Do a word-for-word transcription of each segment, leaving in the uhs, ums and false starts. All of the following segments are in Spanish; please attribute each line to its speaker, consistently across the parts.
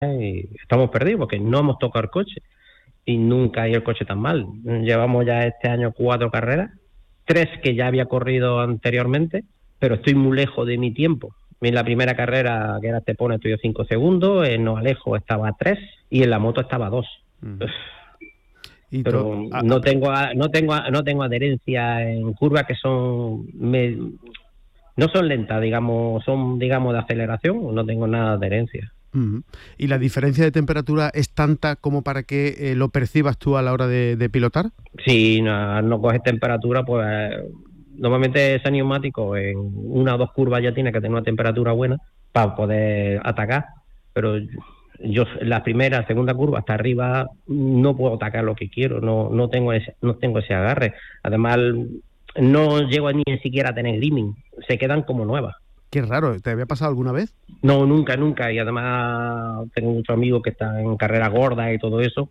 Speaker 1: y estamos perdidos porque no hemos tocado el coche y nunca ha ido el coche tan mal. Llevamos ya este año cuatro carreras, tres que ya había corrido anteriormente, pero estoy muy lejos de mi tiempo. En la primera carrera, que era Estepona, estuve cinco segundos, en No Alejo estaba a tres y en la moto estaba a dos. Uh-huh.
Speaker 2: Y
Speaker 1: pero
Speaker 2: to, a,
Speaker 1: no
Speaker 2: a,
Speaker 1: tengo no tengo no tengo adherencia en curvas que son me, no son lentas, digamos, son digamos de aceleración, no tengo nada de adherencia.
Speaker 2: Uh-huh. ¿Y la diferencia de temperatura es tanta como para que eh, lo percibas tú a la hora de, de pilotar?
Speaker 1: Si no, no coges temperatura, pues normalmente ese neumático en una o dos curvas ya tiene que tener una temperatura buena para poder atacar, pero yo la primera, segunda curva hasta arriba no puedo atacar lo que quiero, no no tengo ese, no tengo ese agarre. Además no llego ni siquiera a tener grimming, se quedan como nuevas.
Speaker 2: Qué raro, ¿te había pasado alguna vez?
Speaker 1: No, nunca, nunca, y además tengo muchos amigos que están en carrera gorda y todo eso,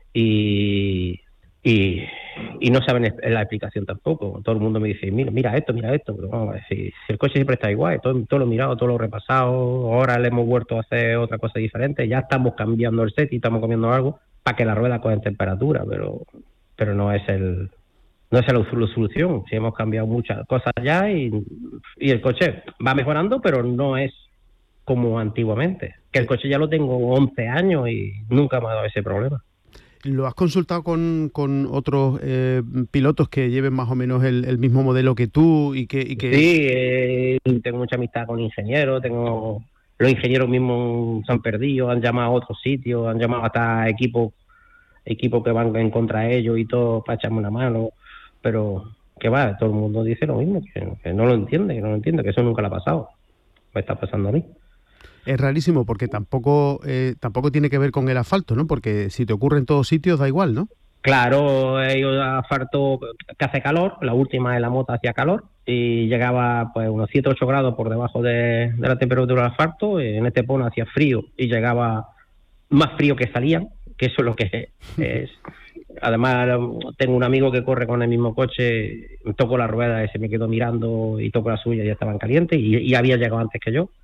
Speaker 1: y y, y no saben la explicación tampoco. Todo el mundo me dice, mira, mira esto, mira esto, pero vamos a ver, si, si el coche siempre está igual, todo, todo lo he mirado, todo lo he repasado, ahora le hemos vuelto a hacer otra cosa diferente, ya estamos cambiando el set y estamos comiendo algo para que la rueda coja temperatura, pero pero no es el no es la solución. Si hemos cambiado muchas cosas ya y, y el coche va mejorando, pero no es como antiguamente, que el coche ya lo tengo once años y nunca me ha dado ese problema.
Speaker 2: ¿Lo has consultado con, con otros eh, pilotos que lleven más o menos el, el mismo modelo que tú? y que, y que...
Speaker 1: Sí, eh, tengo mucha amistad con ingenieros, tengo los ingenieros mismos se han perdido, han llamado a otros sitios, han llamado hasta equipos equipos que van en contra de ellos y todo para echarme una mano, pero que va, todo el mundo dice lo mismo, que, que no lo entiende, que no lo entiende, que eso nunca le ha pasado, me está pasando a mí.
Speaker 2: Es rarísimo porque tampoco eh, tampoco tiene que ver con el asfalto, ¿no? Porque si te ocurre en todos sitios da igual, ¿no?
Speaker 1: Claro, el asfalto que hace calor, la última de la moto hacía calor y llegaba pues unos siete u ocho grados por debajo de, de la temperatura del asfalto, y en Estepona hacía frío y llegaba más frío que salían, que eso es lo que es. Además, tengo un amigo que corre con el mismo coche, toco la rueda y se me quedó mirando y toco la suya y ya estaban calientes y, y había llegado antes que yo.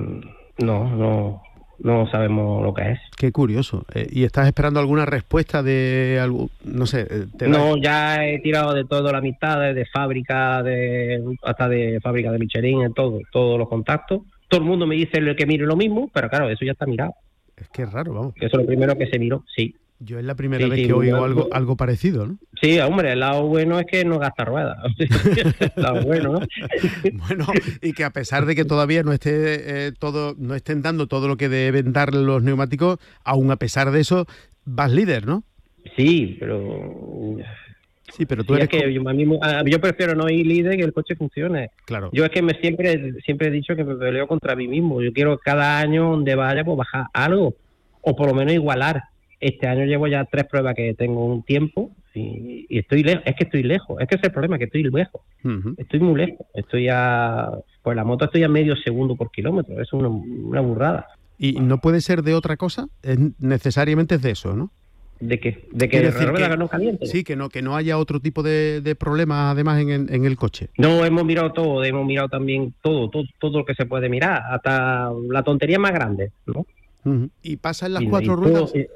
Speaker 1: No, no, no sabemos lo que es.
Speaker 2: Qué curioso. Eh, ¿Y estás esperando alguna respuesta de algo, no sé?
Speaker 1: Te no, da... ya he tirado de todas las amistades, de fábrica, de hasta de fábrica de Michelin, en todo, todos los contactos. Todo el mundo me dice que mire lo mismo, pero claro, eso ya está mirado.
Speaker 2: Es que es raro, vamos.
Speaker 1: Eso es lo primero que se miró, sí.
Speaker 2: Yo es la primera
Speaker 1: sí,
Speaker 2: vez
Speaker 1: sí,
Speaker 2: que oigo
Speaker 1: bueno,
Speaker 2: algo algo parecido, ¿no?
Speaker 1: Sí, hombre, el lado bueno es que no gasta ruedas. El lado bueno, ¿no?
Speaker 2: Bueno, y que a pesar de que todavía no esté eh, todo, no estén dando todo lo que deben dar los neumáticos, aún a pesar de eso, vas líder, ¿no?
Speaker 1: Sí, pero...
Speaker 2: Sí, pero tú
Speaker 1: sí,
Speaker 2: eres...
Speaker 1: Es que yo, a mí, yo prefiero no ir líder y que el coche funcione.
Speaker 2: Claro.
Speaker 1: Yo es que me siempre, siempre he dicho que me peleo contra mí mismo. Yo quiero cada año donde vaya, pues bajar algo. O por lo menos igualar. Este año llevo ya tres pruebas que tengo un tiempo y, y estoy lejos. Es que estoy lejos. Es que ese es el problema, que estoy lejos. Uh-huh. Estoy muy lejos. Estoy a... Pues la moto estoy a medio segundo por kilómetro. Eso es una, una burrada.
Speaker 2: ¿Y no puede ser de otra cosa? Es, necesariamente es de eso, ¿no?
Speaker 1: ¿De qué? ¿De que la rueda no caliente?
Speaker 2: Sí, que no, que no haya otro tipo de, de problemas además en, en, en el coche.
Speaker 1: No, hemos mirado todo. Hemos mirado también todo, todo, todo lo que se puede mirar. Hasta la tontería más grande, ¿no?
Speaker 2: Uh-huh. ¿Y pasa en las
Speaker 1: y,
Speaker 2: cuatro
Speaker 1: y
Speaker 2: ruedas?
Speaker 1: Todo,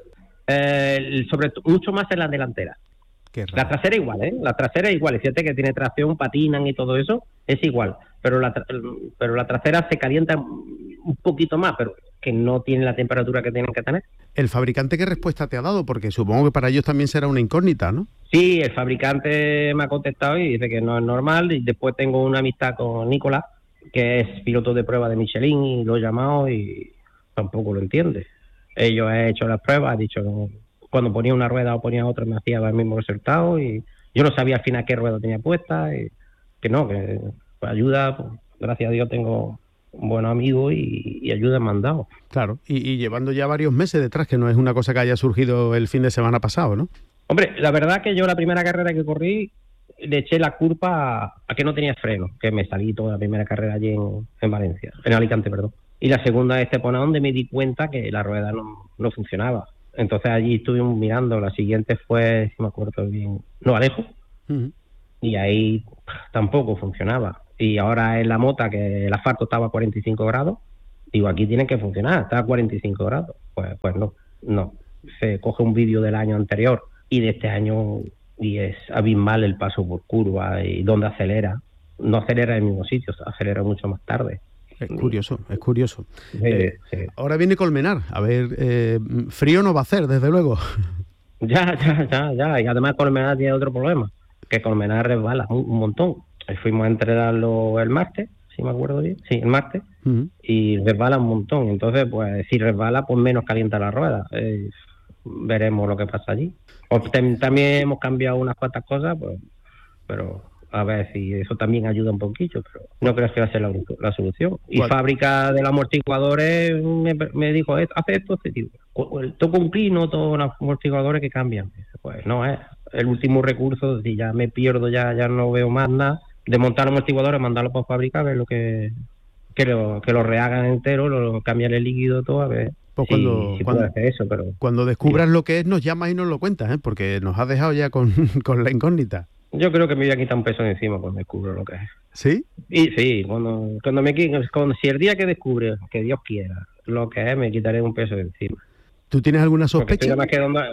Speaker 1: eh, sobre todo, mucho más en las delanteras. La trasera igual, ¿eh? La trasera igual. Fíjate que tiene tracción, patinan y todo eso, es igual. Pero la, pero la trasera se calienta un poquito más, pero que no tiene la temperatura que tienen que tener.
Speaker 2: ¿El fabricante qué respuesta te ha dado? Porque supongo que para ellos también será una incógnita, ¿no?
Speaker 1: Sí, el fabricante me ha contestado y dice que no es normal. Y después tengo una amistad con Nicolás, que es piloto de prueba de Michelin, y lo he llamado y tampoco lo entiende. Ellos han hecho las pruebas, han dicho no, cuando ponía una rueda o ponía otra me hacía el mismo resultado y yo no sabía al final qué rueda tenía puesta y que no, que pues, ayuda, pues, gracias a Dios tengo un buen amigo y, y ayuda me han dado.
Speaker 2: Claro, y, y llevando ya varios meses detrás, que no es una cosa que haya surgido el fin de semana pasado, ¿no?
Speaker 1: Hombre, la verdad que yo la primera carrera que corrí le eché la culpa a, a que no tenía freno, que me salí toda la primera carrera allí en, en Valencia, en Alicante, perdón. Y la segunda es Estepona, donde me di cuenta que la rueda no, no funcionaba. Entonces allí estuvimos mirando. La siguiente fue, si me acuerdo bien, No Alejo. Uh-huh. Y ahí tampoco funcionaba. Y ahora en la mota, que el asfalto estaba a cuarenta y cinco grados, Digo, aquí tienen que funcionar, está a cuarenta y cinco grados. Pues, pues no, no. Se coge un vídeo del año anterior y de este año y es abismal el paso por curva y donde acelera. No acelera en el mismo sitio, acelera mucho más tarde.
Speaker 2: Es curioso, es curioso.
Speaker 1: Sí,
Speaker 2: eh,
Speaker 1: sí.
Speaker 2: Ahora viene Colmenar, a ver, eh, frío no va a hacer, desde luego.
Speaker 1: Ya, ya, ya, ya. Y además Colmenar tiene otro problema, que Colmenar resbala un, un montón. Fuimos a entrenarlo el martes, si me acuerdo bien, sí, el martes, uh-huh. y resbala un montón. Entonces, pues si resbala, pues menos calienta la rueda. Eh, veremos lo que pasa allí. Pues, también hemos cambiado unas cuantas cosas, pues, pero a ver si eso también ayuda un poquito, pero no creo que va a ser la, la solución. Y bueno, fábrica de los amortiguadores me, me dijo, hace esto, este tipo. Todo cumplí, no todos los amortiguadores que cambian. Pues no es el último recurso, si ya me pierdo, ya ya no veo más nada, de montar amortiguadores, mandarlos por fábrica, a ver lo que que lo, que lo rehagan entero, lo cambian el líquido todo, a ver.
Speaker 2: Pues cuando,
Speaker 1: sí, sí
Speaker 2: cuando,
Speaker 1: puede hacer eso, pero
Speaker 2: cuando descubras sí. lo que es, nos llamas y nos lo cuentas, ¿eh? Porque nos has dejado ya con, con la incógnita.
Speaker 1: Yo creo que me voy a quitar un peso de encima cuando descubro lo que es.
Speaker 2: ¿Sí?
Speaker 1: Y sí, cuando, cuando me cuando, si el día que descubre, que Dios quiera, lo que es, me quitaré un peso de encima.
Speaker 2: ¿Tú tienes alguna sospecha?
Speaker 1: Estoy más que dando,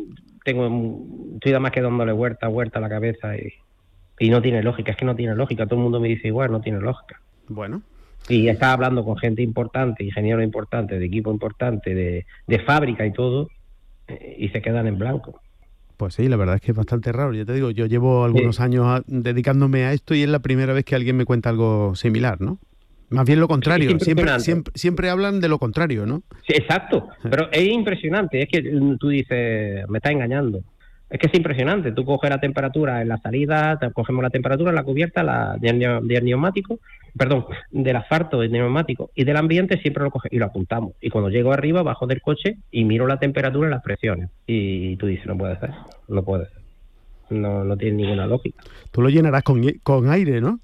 Speaker 1: tengo, estoy más que dándole vuelta, vuelta a la cabeza y, y no tiene lógica, es que no tiene lógica, todo el mundo me dice igual, no tiene lógica.
Speaker 2: Bueno.
Speaker 1: Y estaba hablando con gente importante, ingenieros importantes, de equipo importante, de, de fábrica y todo, eh, y se quedan en blanco.
Speaker 2: Pues sí, la verdad es que es bastante raro. Ya te digo, yo llevo algunos sí. años a, dedicándome a esto y es la primera vez que alguien me cuenta algo similar, ¿no? Más bien lo contrario. Sí, siempre, siempre, siempre hablan de lo contrario, ¿no?
Speaker 1: Sí, exacto. Pero es impresionante. Es que tú dices, me estás engañando. Es que es impresionante. Tú coges la temperatura en la salida, cogemos la temperatura en la cubierta la del de neumático, perdón, del asfalto, del neumático y del ambiente, siempre lo coges y lo apuntamos. Y cuando llego arriba, bajo del coche y miro la temperatura y las presiones. Y tú dices, no puede ser, no puede ser. No, no tiene ninguna lógica.
Speaker 2: Tú lo llenarás con, con aire, ¿no?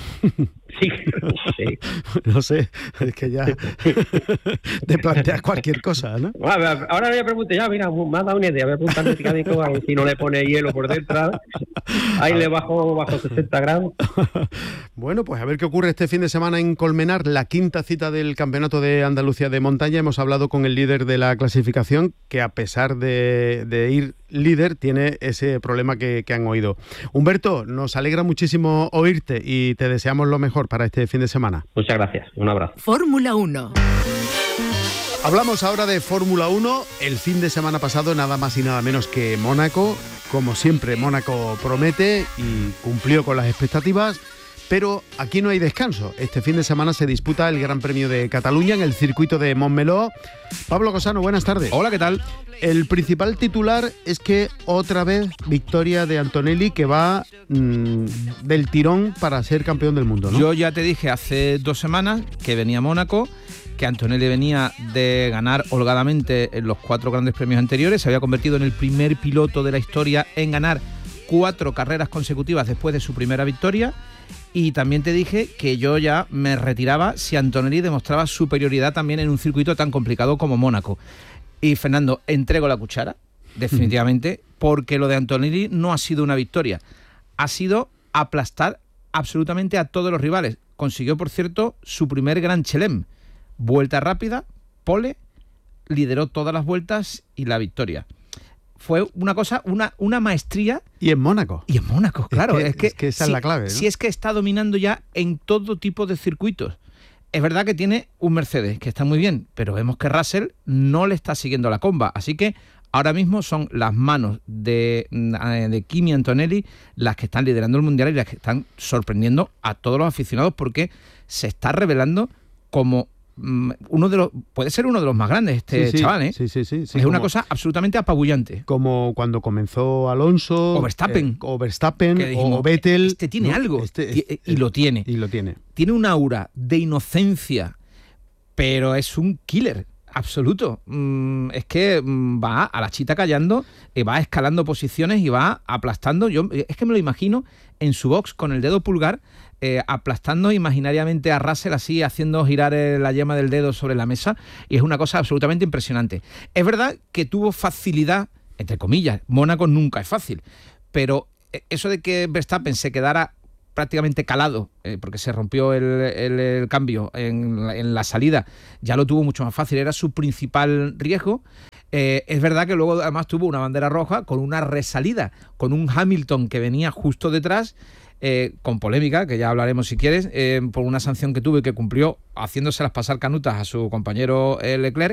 Speaker 1: Sí, sí.
Speaker 2: No sé, es que ya te planteas cualquier cosa, ¿no?
Speaker 1: Ahora voy a preguntar, ya, mira, me ha dado una idea, voy a preguntar al mecánico a ver si no le pone hielo por dentro, ahí le bajo bajo sesenta grados.
Speaker 2: Bueno, pues a ver qué ocurre este fin de semana en Colmenar, la quinta cita del Campeonato de Andalucía de Montaña. Hemos hablado con el líder de la clasificación, que a pesar de, de ir líder, tiene ese problema que, que han oído. Humberto, nos alegra muchísimo oírte y te deseamos lo mejor para este fin de semana.
Speaker 1: Muchas gracias, un abrazo.
Speaker 3: Fórmula uno.
Speaker 2: Hablamos ahora de Fórmula uno. El fin de semana pasado nada más y nada menos que Mónaco. Como siempre, Mónaco promete y cumplió con las expectativas, pero aquí no hay descanso. Este fin de semana se disputa el Gran Premio de Cataluña en el circuito de Montmeló. Pablo Cosano, buenas tardes.
Speaker 4: Hola, ¿qué tal?
Speaker 2: El principal titular es que otra vez victoria de Antonelli, que va mmm, del tirón para ser campeón del mundo, ¿no?
Speaker 4: Yo ya te dije hace dos semanas que venía a Mónaco, que Antonelli venía de ganar holgadamente en los cuatro grandes premios anteriores, se había convertido en el primer piloto de la historia en ganar cuatro carreras consecutivas después de su primera victoria. Y también te dije que yo ya me retiraba si Antonelli demostraba superioridad también en un circuito tan complicado como Mónaco. Y Fernando, entrego la cuchara, definitivamente, porque lo de Antonelli no ha sido una victoria. Ha sido aplastar absolutamente a todos los rivales. Consiguió, por cierto, su primer Gran Chelem. Vuelta rápida, pole, lideró todas las vueltas y la victoria. Fue una cosa, una, una maestría.
Speaker 2: Y en Mónaco.
Speaker 4: Y en Mónaco, claro.
Speaker 2: Es que,
Speaker 4: es que,
Speaker 2: es que esa
Speaker 4: si,
Speaker 2: es la clave, ¿no?
Speaker 4: Si es que está dominando ya en todo tipo de circuitos. Es verdad que tiene un Mercedes, que está muy bien, pero vemos que Russell no le está siguiendo la comba. Así que ahora mismo son las manos de, de Kimi Antonelli las que están liderando el Mundial y las que están sorprendiendo a todos los aficionados, porque se está revelando como uno de los, puede ser uno de los más grandes este
Speaker 2: sí, sí,
Speaker 4: chaval, ¿eh?
Speaker 2: Sí, sí, sí, sí.
Speaker 4: Es
Speaker 2: como,
Speaker 4: una cosa absolutamente apabullante.
Speaker 2: Como cuando comenzó Alonso,
Speaker 4: o Verstappen,
Speaker 2: eh, o Verstappen,
Speaker 4: dijimos,
Speaker 2: o Vettel.
Speaker 4: Este tiene
Speaker 2: ¿no?
Speaker 4: algo,
Speaker 2: este,
Speaker 4: este, y lo tiene.
Speaker 2: Y lo tiene.
Speaker 4: Tiene un aura de inocencia, pero es un killer absoluto. Mm, es que mm, va a la chita callando, eh, va escalando posiciones y va aplastando. Yo es que me lo imagino en su box con el dedo pulgar, eh, aplastando imaginariamente a Russell, así haciendo girar eh, la yema del dedo sobre la mesa, y es una cosa absolutamente impresionante. Es verdad que tuvo facilidad, entre comillas, Mónaco nunca es fácil, pero eso de que Verstappen se quedara prácticamente calado, eh, porque se rompió el, el, el cambio en la, en la salida, ya lo tuvo mucho más fácil, era su principal riesgo. Eh, es verdad que luego además tuvo una bandera roja con una resalida, con un Hamilton que venía justo detrás, eh, con polémica, que ya hablaremos si quieres, eh, por una sanción que tuvo y que cumplió haciéndoselas pasar canutas a su compañero eh, Leclerc.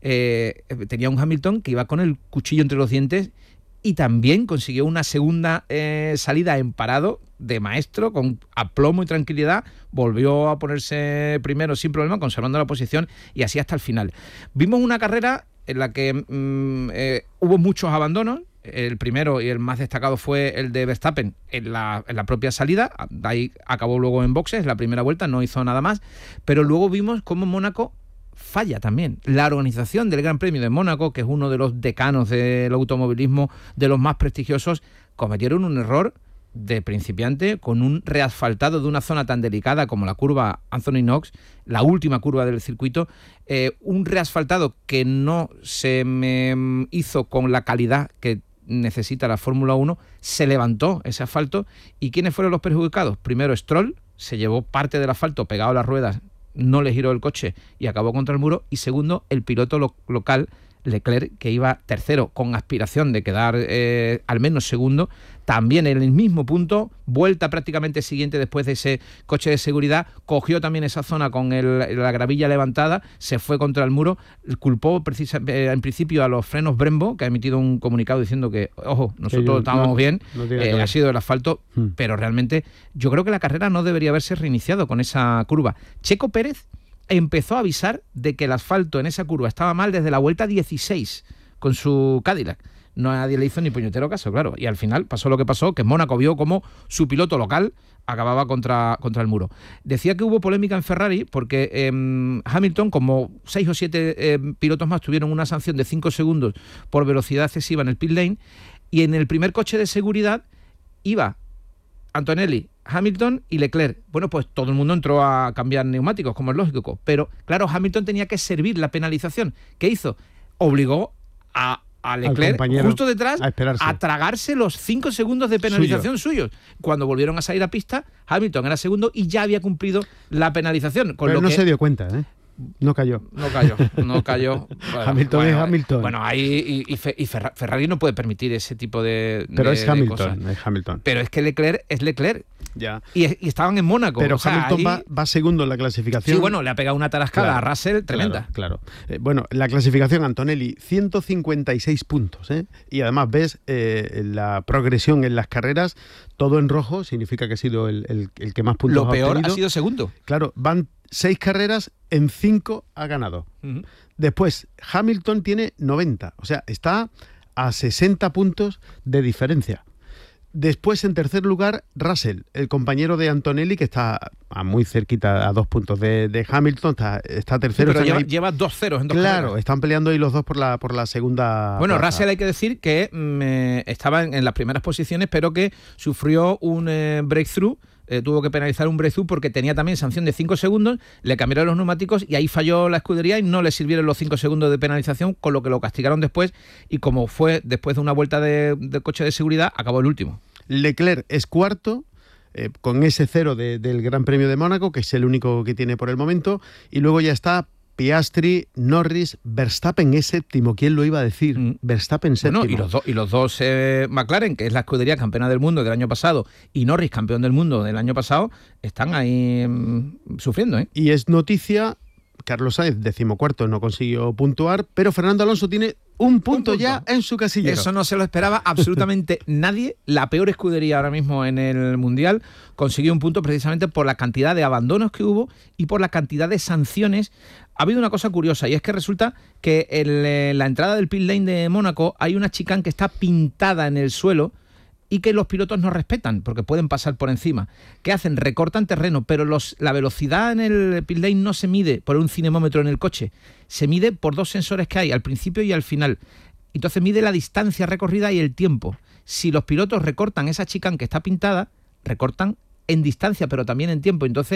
Speaker 4: Eh, tenía un Hamilton que iba con el cuchillo entre los dientes y también consiguió una segunda eh, salida en parado de maestro, con aplomo y tranquilidad, volvió a ponerse primero sin problema, conservando la posición y así hasta el final. Vimos una carrera en la que mmm, eh, hubo muchos abandonos. El primero y el más destacado fue el de Verstappen en la, en la propia salida, de ahí acabó luego en boxes, la primera vuelta, no hizo nada más, pero luego vimos cómo Mónaco falla también. La organización del Gran Premio de Mónaco, que es uno de los decanos del automovilismo, de los más prestigiosos, cometieron un error de principiante con un reasfaltado de una zona tan delicada como la curva Anthony Knox, la última curva del circuito, eh, un reasfaltado que no se me hizo con la calidad que necesita la Fórmula uno, se levantó ese asfalto. ¿Y quiénes fueron los perjudicados? Primero Stroll, se llevó parte del asfalto pegado a las ruedas, no le giró el coche y acabó contra el muro. Y segundo, el piloto lo- local Leclerc, que iba tercero con aspiración de quedar eh, al menos segundo, también en el mismo punto, vuelta prácticamente siguiente después de ese coche de seguridad, cogió también esa zona con el, la gravilla levantada, se fue contra el muro, culpó precisa, eh, en principio a los frenos Brembo, que ha emitido un comunicado diciendo que, ojo, nosotros
Speaker 2: yo,
Speaker 4: estábamos
Speaker 2: no,
Speaker 4: bien,
Speaker 2: no tiene
Speaker 4: eh,
Speaker 2: que ver.
Speaker 4: ha sido el asfalto,
Speaker 2: Hmm.
Speaker 4: pero realmente yo creo que la carrera no debería haberse reiniciado con esa curva. Checo Pérez empezó a avisar de que el asfalto en esa curva estaba mal desde la vuelta dieciséis con su Cadillac. No, nadie le hizo ni puñetero caso, claro. Y al final pasó lo que pasó, que Mónaco vio como su piloto local acababa contra, contra el muro. Decía que hubo polémica en Ferrari porque eh, Hamilton, como seis o siete eh, pilotos más, tuvieron una sanción de cinco segundos por velocidad excesiva en el pit lane, y en el primer coche de seguridad iba Antonelli, Hamilton y Leclerc. Bueno, pues todo el mundo entró a cambiar neumáticos, como es lógico, pero claro, Hamilton tenía que servir la penalización. ¿Qué hizo? Obligó a, a Leclerc, justo detrás,
Speaker 2: a,
Speaker 4: a tragarse los cinco segundos de penalización Suyo. suyos. Cuando volvieron a salir a pista, Hamilton era segundo y ya había cumplido la penalización. Con
Speaker 2: pero
Speaker 4: lo
Speaker 2: no
Speaker 4: que...
Speaker 2: se dio cuenta, ¿eh? No cayó.
Speaker 4: No cayó, no cayó. Bueno,
Speaker 2: Hamilton
Speaker 4: bueno,
Speaker 2: es Hamilton.
Speaker 4: Bueno, ahí y, y, Fe, y Ferrari, Ferrari no puede permitir ese tipo de
Speaker 2: Pero
Speaker 4: de,
Speaker 2: es Hamilton,
Speaker 4: de cosas.
Speaker 2: es Hamilton.
Speaker 4: Pero es que Leclerc es Leclerc.
Speaker 2: Ya.
Speaker 4: Y, y estaban en Mónaco.
Speaker 2: Pero
Speaker 4: o sea,
Speaker 2: Hamilton
Speaker 4: ahí...
Speaker 2: va, va segundo en la clasificación.
Speaker 4: Sí, bueno, le ha pegado una tarascada
Speaker 2: claro,
Speaker 4: a Russell tremenda.
Speaker 2: Claro, claro. Eh, bueno, la clasificación, Antonelli, ciento cincuenta y seis puntos, ¿eh? Y además ves eh, la progresión en las carreras, todo en rojo, significa que ha sido el, el, el que más puntos
Speaker 4: Lo
Speaker 2: ha
Speaker 4: peor
Speaker 2: obtenido.
Speaker 4: ha sido segundo.
Speaker 2: Claro, van seis carreras, en cinco ha ganado.
Speaker 4: Uh-huh.
Speaker 2: Después, Hamilton tiene noventa, o sea, está a sesenta puntos de diferencia. Después, en tercer lugar, Russell, el compañero de Antonelli, que está a muy cerquita, a dos puntos de, de Hamilton, está, está tercero.
Speaker 4: Sí, pero lleva,
Speaker 2: ahí...
Speaker 4: lleva dos ceros en dos
Speaker 2: Claro,
Speaker 4: carreras.
Speaker 2: Están peleando ahí los dos por la, por la segunda
Speaker 4: Bueno,
Speaker 2: plaza.
Speaker 4: Russell hay que decir que mm, estaba en, en las primeras posiciones, pero que sufrió un eh, breakthrough. Eh, tuvo que penalizar un breakthrough porque tenía también sanción de cinco segundos, le cambiaron los neumáticos y ahí falló la escudería y no le sirvieron los cinco segundos de penalización, con lo que lo castigaron después, y como fue después de una vuelta de, de coche de seguridad, acabó el último.
Speaker 2: Leclerc es cuarto, eh, con ese cero de, del Gran Premio de Mónaco, que es el único que tiene por el momento, y luego ya está Piastri, Norris, Verstappen es séptimo. ¿Quién lo iba a decir? Mm. Verstappen séptimo.
Speaker 4: Bueno, y los, do, y los dos eh, McLaren, que es la escudería campeona del mundo del año pasado, y Norris, campeón del mundo del año pasado, están ahí mmm, sufriendo, ¿eh?
Speaker 2: Y es noticia, Carlos Sainz, decimocuarto, no consiguió puntuar, pero Fernando Alonso tiene un punto, un punto ya en su casillero.
Speaker 4: Eso no se lo esperaba absolutamente nadie. La peor escudería ahora mismo en el Mundial consiguió un punto precisamente por la cantidad de abandonos que hubo y por la cantidad de sanciones. Ha habido una cosa curiosa, y es que resulta que en la entrada del pit lane de Mónaco hay una chicane que está pintada en el suelo y que los pilotos no respetan porque pueden pasar por encima. ¿Qué hacen? Recortan terreno, pero los, la velocidad en el pit lane no se mide por un cinemómetro en el coche, se mide por dos sensores que hay, al principio y al final. Entonces mide la distancia recorrida y el tiempo. Si los pilotos recortan esa chicane que está pintada, recortan en distancia, pero también en tiempo. Entonces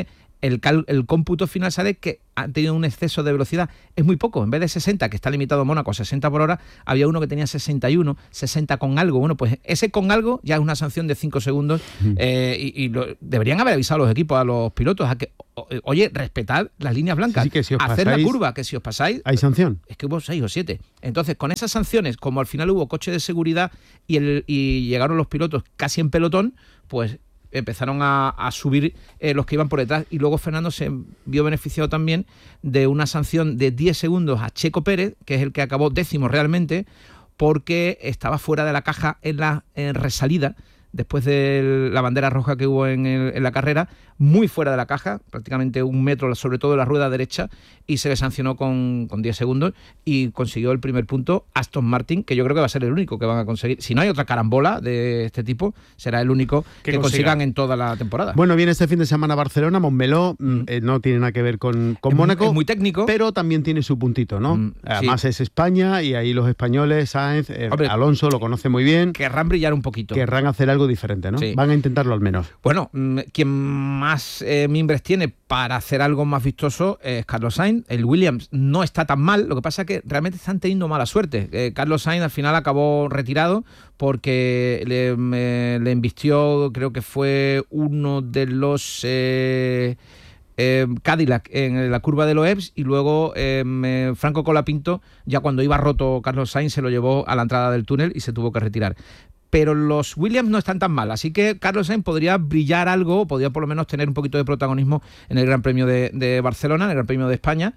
Speaker 4: el, cal, el cómputo final sale que han tenido un exceso de velocidad. Es muy poco, en vez de sesenta, que está limitado Mónaco a sesenta por hora, había uno que tenía sesenta y uno, sesenta con algo. Bueno, pues ese con algo ya es una sanción de cinco segundos mm. eh, y, y lo, deberían haber avisado a los equipos, a los pilotos, a que, o, oye, respetad las líneas blancas, sí, sí, que si os hacer pasáis, la curva, que si os pasáis...
Speaker 2: ¿Hay sanción?
Speaker 4: Es que hubo seis o siete. Entonces, con esas sanciones, como al final hubo coche de seguridad y, el, y llegaron los pilotos casi en pelotón, pues empezaron a, a subir eh, los que iban por detrás, y luego Fernando se vio beneficiado también de una sanción de diez segundos a Checo Pérez, que es el que acabó décimo realmente, porque estaba fuera de la caja en la en resalida, después de la bandera roja que hubo en, el, en la carrera, muy fuera de la caja, prácticamente un metro, sobre todo la rueda derecha, y se le sancionó con, con diez segundos y consiguió el primer punto Aston Martin, que yo creo que va a ser el único que van a conseguir. Si no hay otra carambola de este tipo, será el único que, que consigan en toda la temporada.
Speaker 2: Bueno, viene este fin de semana Barcelona, Montmeló, mm. eh, no tiene nada que ver con, con
Speaker 4: es
Speaker 2: Mónaco.
Speaker 4: Muy, es muy técnico.
Speaker 2: Pero también tiene su puntito, ¿no? Mm, Además sí. es España, y ahí los españoles, Sainz, eh, Hombre, Alonso lo conoce muy bien.
Speaker 4: Querrán brillar un poquito.
Speaker 2: Querrán hacer algo diferente, ¿no? Sí. Van a intentarlo al menos.
Speaker 4: Bueno, quien más eh, mimbres tiene para hacer algo más vistoso es Carlos Sainz. El Williams no está tan mal, lo que pasa es que realmente están teniendo mala suerte. Eh, Carlos Sainz al final acabó retirado porque le, me, le embistió, creo que fue uno de los... Eh, Eh, Cadillac en la curva de Loebs, y luego eh, Franco Colapinto, ya cuando iba roto Carlos Sainz, se lo llevó a la entrada del túnel y se tuvo que retirar. Pero los Williams no están tan mal, así que Carlos Sainz podría brillar algo, podría por lo menos tener un poquito de protagonismo en el Gran Premio de, de Barcelona, en el Gran Premio de España.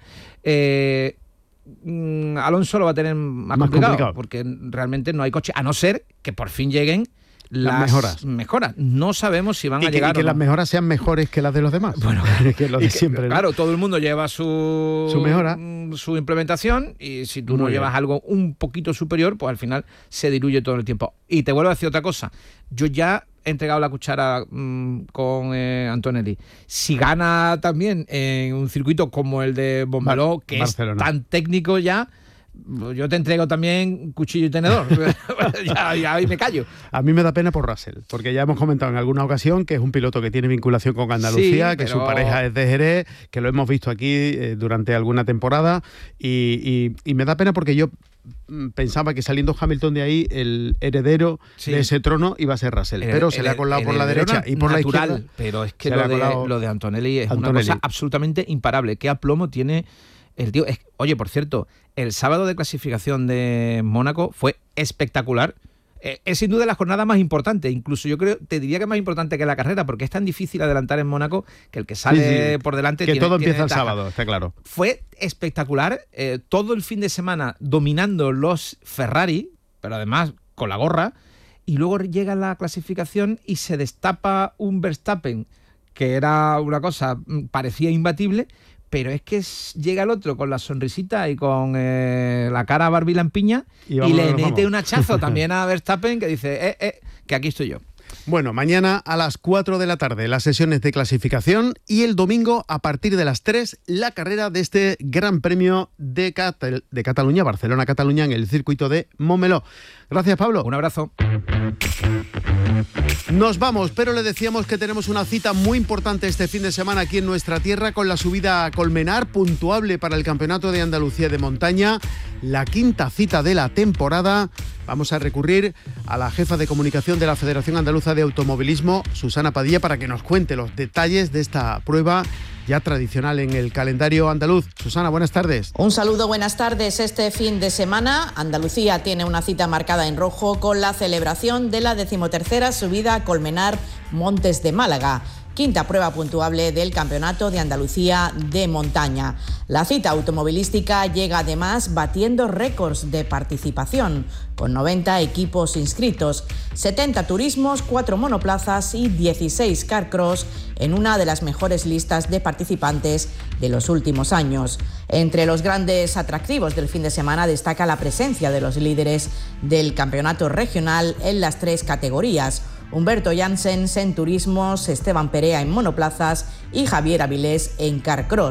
Speaker 4: Eh, Alonso lo va a tener más, más complicado, complicado, porque realmente no hay coche, a no ser que por fin lleguen Las, las mejoras. mejoras. No sabemos si van
Speaker 2: y
Speaker 4: a
Speaker 2: que,
Speaker 4: llegar.
Speaker 2: Y que
Speaker 4: o no.
Speaker 2: las mejoras sean mejores que las de los demás.
Speaker 4: Bueno,
Speaker 2: que lo de siempre. Que,
Speaker 4: ¿no? Claro, todo el mundo lleva su,
Speaker 2: su mejora,
Speaker 4: su implementación, y si tú
Speaker 2: Muy
Speaker 4: no
Speaker 2: bien.
Speaker 4: llevas algo un poquito superior, pues al final se diluye todo el tiempo. Y te vuelvo a decir otra cosa. Yo ya he entregado la cuchara mmm, con eh, Antonelli. Si gana también en un circuito como el de Montmeló, Bar- que Barcelona. Es tan técnico ya, yo te entrego también cuchillo y tenedor. ya, ya ahí me callo.
Speaker 2: A mí me da pena por Russell, porque ya hemos comentado en alguna ocasión que es un piloto que tiene vinculación con Andalucía, sí, que pero... su pareja es de Jerez, que lo hemos visto aquí eh, durante alguna temporada, y, y, y me da pena porque yo pensaba que saliendo Hamilton de ahí, el heredero sí. de ese trono iba a ser Russell, el, pero el, se le ha colado por la derecha y por
Speaker 4: natural,
Speaker 2: la izquierda.
Speaker 4: Pero es que lo de, lo de Antonelli es Antonelli. una cosa absolutamente imparable. ¿Qué aplomo tiene el tío? Es, oye, por cierto, el sábado de clasificación de Mónaco fue espectacular. Eh, es sin duda la jornada más importante, incluso yo creo, te diría que más importante que la carrera, porque es tan difícil adelantar en Mónaco que el que sale sí, sí. por delante
Speaker 2: que
Speaker 4: tiene,
Speaker 2: todo
Speaker 4: tiene
Speaker 2: empieza
Speaker 4: ventaja.
Speaker 2: el sábado, está claro.
Speaker 4: Fue espectacular, eh, todo el fin de semana dominando los Ferrari, pero además con la gorra, y luego llega la clasificación y se destapa un Verstappen que era una cosa, parecía imbatible, pero es que llega el otro con la sonrisita y con eh, la cara Barbie Lampiña y, y le mete un hachazo también a Verstappen, que dice, eh, eh, que aquí estoy yo.
Speaker 2: Bueno, mañana a las cuatro de la tarde las sesiones de clasificación, y el domingo a partir de las tres la carrera de este Gran Premio de, Catal- de Cataluña, Barcelona-Cataluña, en el circuito de Montmeló. Gracias, Pablo.
Speaker 4: Un abrazo.
Speaker 2: Nos vamos, pero le decíamos que tenemos una cita muy importante este fin de semana aquí en nuestra tierra, con la subida a Colmenar, puntuable para el Campeonato de Andalucía de Montaña, la quinta cita de la temporada. Vamos a recurrir a la jefa de comunicación de la Federación Andaluza de Automovilismo, Susana Padilla, para que nos cuente los detalles de esta prueba ya tradicional en el calendario andaluz. Susana, buenas tardes.
Speaker 3: Un saludo, buenas tardes. Este fin de semana, Andalucía tiene una cita marcada en rojo con la celebración de la decimotercera subida a Colmenar Montes de Málaga, quinta prueba puntuable del Campeonato de Andalucía de Montaña. La cita automovilística llega además batiendo récords de participación, con noventa equipos inscritos, setenta turismos, cuatro monoplazas y dieciséis carcross, en una de las mejores listas de participantes de los últimos años. Entre los grandes atractivos del fin de semana destaca la presencia de los líderes del campeonato regional en las tres categorías: Humberto Janssens en turismos, Esteban Perea en monoplazas y Javier Avilés en carcross.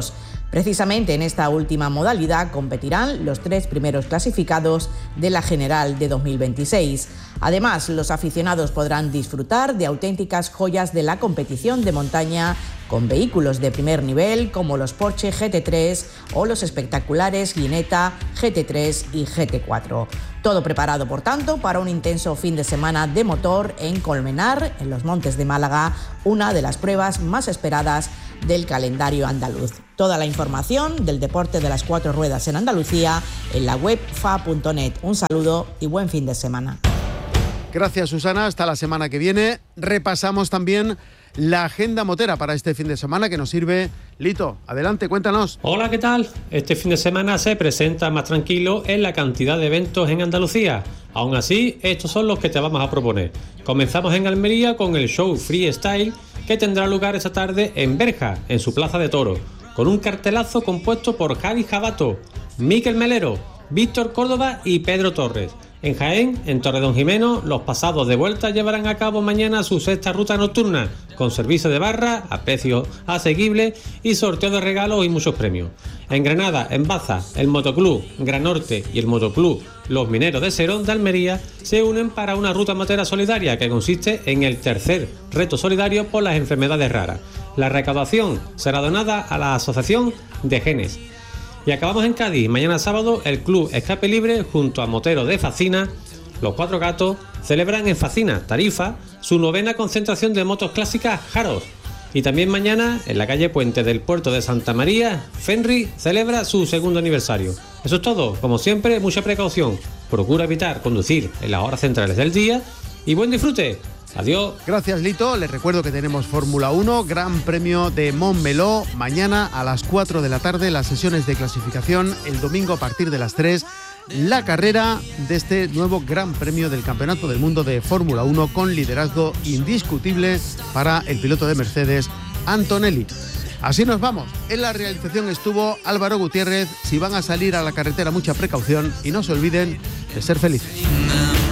Speaker 3: Precisamente en esta última modalidad competirán los tres primeros clasificados de la General de dos mil veintiséis. Además, los aficionados podrán disfrutar de auténticas joyas de la competición de montaña con vehículos de primer nivel como los Porsche G T tres o los espectaculares Ginetta G T tres y G T cuatro. Todo preparado, por tanto, para un intenso fin de semana de motor en Colmenar, en los Montes de Málaga, una de las pruebas más esperadas del calendario andaluz. Toda la información del deporte de las cuatro ruedas en Andalucía en la web f a punto net. Un saludo y buen fin de semana.
Speaker 2: Gracias, Susana. Hasta la semana que viene. Repasamos también la agenda motera para este fin de semana que nos sirve Lito. Adelante, cuéntanos.
Speaker 5: Hola, ¿qué tal? Este fin de semana se presenta más tranquilo en la cantidad de eventos en Andalucía. Aún así, estos son los que te vamos a proponer. Comenzamos en Almería con el show Freestyle, que tendrá lugar esta tarde en Berja, en su plaza de toros, con un cartelazo compuesto por Javi Jabato, Miquel Melero, Víctor Córdoba y Pedro Torres. En Jaén, en Torredonjimeno, los pasados de vuelta llevarán a cabo mañana su sexta ruta nocturna, con servicio de barra, a precios asequibles y sorteo de regalos y muchos premios. En Granada, en Baza, el Motoclub Granorte y el Motoclub Los Mineros de Serón de Almería se unen para una ruta motera solidaria que consiste en el tercer reto solidario por las enfermedades raras. La recaudación será donada a la Asociación de Genes. Y acabamos en Cádiz. Mañana sábado el Club Escape Libre junto a Moteros de Facina, los Cuatro Gatos, celebran en Facina, Tarifa, su novena concentración de motos clásicas Jaros. Y también mañana, en la calle Puente del Puerto de Santa María, Fenri celebra su segundo aniversario. Eso es todo. Como siempre, mucha precaución. Procura evitar conducir en las horas centrales del día y buen disfrute. Adiós.
Speaker 2: Gracias, Lito. Les recuerdo que tenemos Fórmula uno, Gran Premio de Montmeló, mañana a las cuatro de la tarde, las sesiones de clasificación, el domingo a partir de las tres, la carrera de este nuevo Gran Premio del Campeonato del Mundo de Fórmula uno con liderazgo indiscutible para el piloto de Mercedes, Antonelli. Así nos vamos. En la realización estuvo Álvaro Gutiérrez. Si van a salir a la carretera, mucha precaución y no se olviden de ser felices.